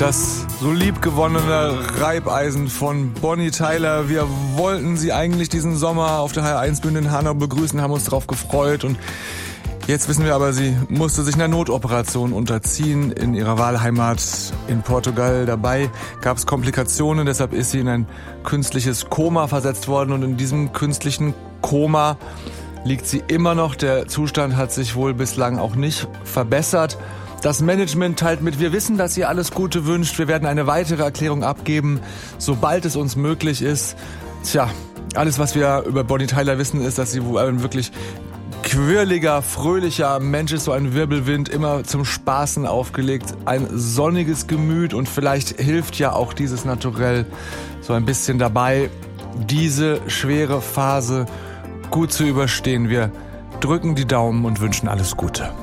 Das so liebgewonnene Reibeisen von Bonnie Tyler. Wir wollten sie eigentlich diesen Sommer auf der HR1-Bühne in Hanau begrüßen, haben uns darauf gefreut. Und jetzt wissen wir aber, sie musste sich einer Notoperation unterziehen in ihrer Wahlheimat in Portugal. Dabei gab es Komplikationen, deshalb ist sie in ein künstliches Koma versetzt worden. Und in diesem künstlichen Koma liegt sie immer noch. Der Zustand hat sich wohl bislang auch nicht verbessert. Das Management teilt mit, wir wissen, dass ihr alles Gute wünscht. Wir werden eine weitere Erklärung abgeben, sobald es uns möglich ist. Tja, alles, was wir über Bonnie Tyler wissen, ist, dass sie ein wirklich quirliger, fröhlicher Mensch ist, so ein Wirbelwind, immer zum Spaßen aufgelegt, ein sonniges Gemüt, und vielleicht hilft ja auch dieses Naturell so ein bisschen dabei, diese schwere Phase gut zu überstehen. Wir drücken die Daumen und wünschen alles Gute.